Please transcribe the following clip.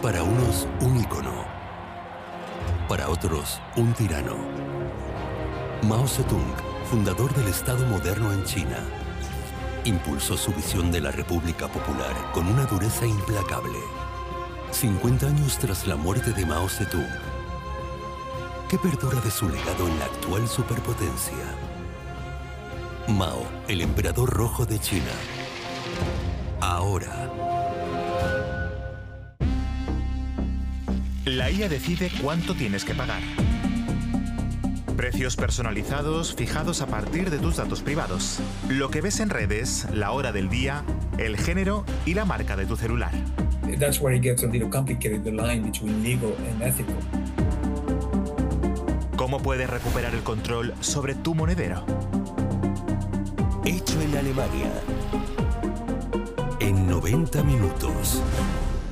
Para unos, un ícono. Para otros, un tirano. Mao Zedong, fundador del Estado moderno en China, impulsó su visión de la República Popular con una dureza implacable. 50 años tras la muerte de Mao Zedong, ¿qué perdura de su legado en la actual superpotencia? Mao, el emperador rojo de China. Ahora. La IA decide cuánto tienes que pagar. Precios personalizados fijados a partir de tus datos privados. Lo que ves en redes, la hora del día, el género y la marca de tu celular. That's where it gets a little complicated, the line between legal and ethical. ¿Cómo puedes recuperar el control sobre tu monedero? Hecho en Alemania. En 90 minutos.